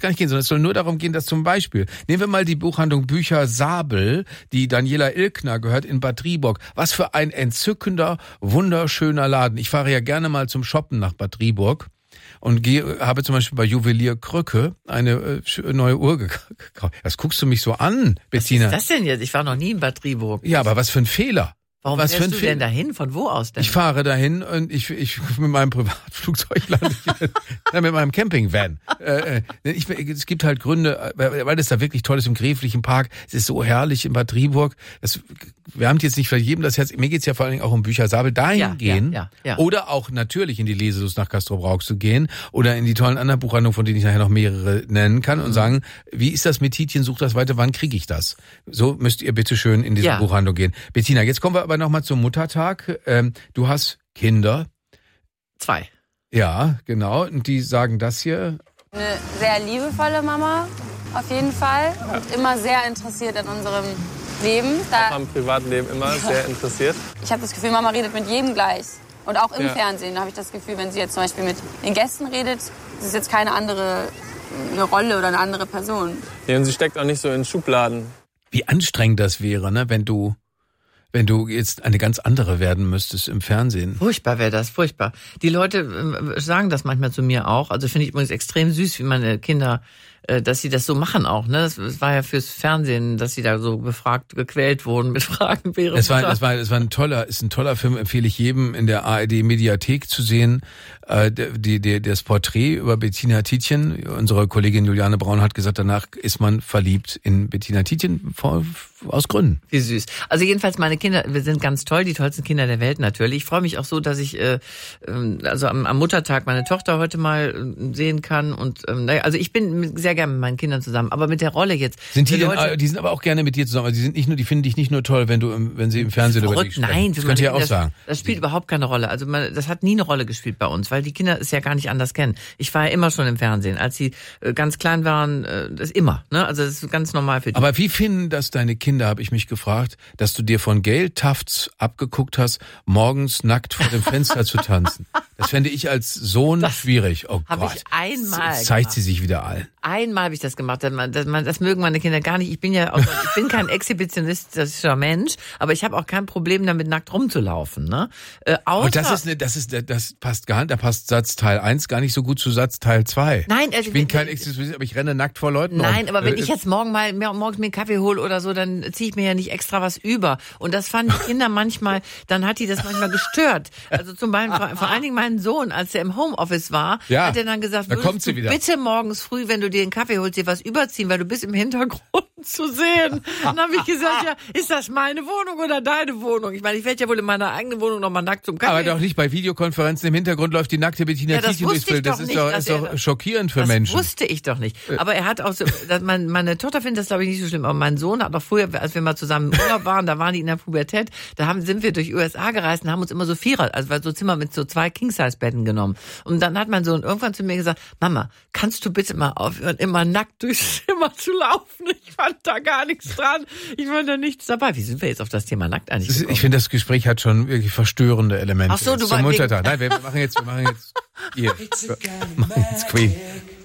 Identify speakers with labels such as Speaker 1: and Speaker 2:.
Speaker 1: gar nicht gehen, sondern es soll nur darum gehen, dass zum Beispiel, nehmen wir mal die Buchhandlung Bücher Sabel, die Daniela Ilkner gehört in Bad Driburg. Was für ein entzückender, wunderschöner Laden. Ich fahre ja gerne mal zum Shoppen nach Bad Driburg. Und habe zum Beispiel bei Juwelier Krücke eine neue Uhr gekauft. Das guckst du mich so an, Bettina.
Speaker 2: Was ist das denn jetzt? Ich war noch nie in Bad Driburg.
Speaker 1: Ja, aber was für ein Fehler.
Speaker 2: Warum fährst du denn dahin? Von wo aus denn?
Speaker 1: Ich fahre dahin und ich mit meinem Privatflugzeug lande mit meinem Campingvan. Es gibt halt Gründe, weil das da wirklich toll ist im Gräflichen Park. Es ist so herrlich in Bad Driburg. Wir haben jetzt nicht für jedem das Herz. Mir geht's ja vor allen Dingen auch um Bücher Sabel. Dahin gehen. Ja. Oder auch natürlich in die Leselust nach Castrop-Rauxel zu gehen. Oder in die tollen anderen Buchhandlungen, von denen ich nachher noch mehrere nennen kann. Und sagen, wie ist das mit Tietjen? Sucht das weiter. Wann kriege ich das? So müsst ihr bitte schön in diese Buchhandlung gehen. Bettina, jetzt kommen wir aber nochmal zum Muttertag. Du hast Kinder.
Speaker 2: 2.
Speaker 1: Ja, genau. Und die sagen das hier.
Speaker 3: Eine sehr liebevolle Mama, auf jeden Fall. Und immer sehr interessiert an unserem Leben.
Speaker 4: Auch am Privatleben immer sehr interessiert.
Speaker 3: Ich habe das Gefühl, Mama redet mit jedem gleich. Und auch im Fernsehen habe ich das Gefühl, wenn sie jetzt zum Beispiel mit den Gästen redet, das ist jetzt keine andere eine Rolle oder eine andere Person.
Speaker 4: Ja, und sie steckt auch nicht so in Schubladen.
Speaker 1: Wie anstrengend das wäre, ne, wenn du jetzt eine ganz andere werden müsstest im Fernsehen.
Speaker 2: Furchtbar wäre das, furchtbar. Die Leute sagen das manchmal zu mir auch. Also finde ich übrigens extrem süß, wie meine Kinder, dass sie das so machen auch. Ne, das war ja fürs Fernsehen, dass sie da so gequält wurden mit Fragen.
Speaker 1: Es war ein toller Film, empfehle ich jedem in der ARD-Mediathek zu sehen. Das Porträt über Bettina Tietjen. Unsere Kollegin Juliane Braun hat gesagt, danach ist man verliebt in Bettina Tietjen aus Gründen.
Speaker 2: Wie süß. Also jedenfalls meine Kinder, wir sind ganz toll, die tollsten Kinder der Welt natürlich. Ich freue mich auch so, dass ich also am Muttertag meine Tochter heute mal sehen kann. Und also ich bin sehr gerne mit meinen Kindern zusammen. Aber mit der Rolle jetzt.
Speaker 1: Die sind aber auch gerne mit dir zusammen. Also die finden dich nicht nur toll, wenn sie im Fernsehen über dich sprechen.
Speaker 2: Nein,
Speaker 1: das könnt ihr ja auch sagen.
Speaker 2: Das spielt überhaupt keine Rolle. Also das hat nie eine Rolle gespielt bei uns, weil die Kinder es ja gar nicht anders kennen. Ich war ja immer schon im Fernsehen. Als sie ganz klein waren, das immer. Ne? Also das ist ganz normal für die.
Speaker 1: Aber wie finden das deine Kinder, habe ich mich gefragt, dass du dir von Gail Tafts abgeguckt hast, morgens nackt vor dem Fenster zu tanzen? Das fände ich als Sohn schwierig. Oh Gott.
Speaker 2: Ich einmal
Speaker 1: Jetzt zeigt sie sich wieder allen.
Speaker 2: Einmal habe ich das gemacht. Das mögen meine Kinder gar nicht. Ich bin kein exhibitionistischer Mensch, aber ich habe auch kein Problem damit, nackt rumzulaufen. Ne?
Speaker 1: Und das passt gar nicht. Da passt Satz Teil 1 gar nicht so gut zu Satz Teil 2.
Speaker 2: Nein, also
Speaker 1: ich bin kein Exhibitionist, aber ich renne nackt vor Leuten.
Speaker 2: Nein, aber wenn ich jetzt morgens mir einen Kaffee hole oder so, dann ziehe ich mir ja nicht extra was über. Und das fanden die Kinder manchmal, dann hat die das manchmal gestört. Also zum Beispiel, vor allen Dingen mein Sohn, als er im Homeoffice war, hat er dann gesagt, würdest du bitte morgens früh, wenn du dir einen Kaffee holst, dir was überziehen, weil du bist im Hintergrund zu sehen. Dann habe ich gesagt, ja, ist das meine Wohnung oder deine Wohnung? Ich meine, ich werde ja wohl in meiner eigenen Wohnung nochmal nackt zum Kaffee.
Speaker 1: Aber doch nicht bei Videokonferenzen. Im Hintergrund läuft die nackte Bettina Tietjen durchs Bild. Das ist doch schockierend für Menschen.
Speaker 2: Das wusste ich doch nicht. Aber er hat auch so, meine Tochter findet das, glaube ich, nicht so schlimm. Aber mein Sohn hat auch früher, als wir mal zusammen im Urlaub waren, da waren die in der Pubertät, sind wir durch USA gereist und haben uns immer so so Zimmer mit so 2 King-Size-Betten genommen. Und dann hat mein Sohn irgendwann zu mir gesagt, Mama, kannst du bitte mal aufhören, immer nackt durchs Zimmer zu laufen? Ich fand da gar nichts dran. Ich fand da nichts dabei. Wie sind wir jetzt auf das Thema nackt eigentlich gekommen?
Speaker 1: Ich finde, das Gespräch hat schon wirklich verstörende Elemente.
Speaker 2: Ach so,
Speaker 1: zum Muttertag. Nein, wir machen jetzt hier. Queen.